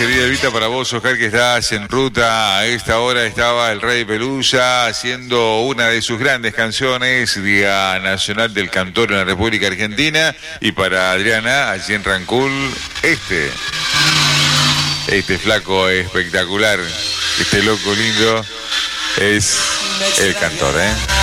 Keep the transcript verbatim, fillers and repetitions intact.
querida Evita, para vos, Oscar, que estás en ruta. A esta hora estaba el Rey Pelusa haciendo una de sus grandes canciones, Día Nacional del Cantor en la República Argentina. Y para Adriana, allí en Rancul, este, este flaco espectacular, este loco lindo, es el cantor, ¿eh?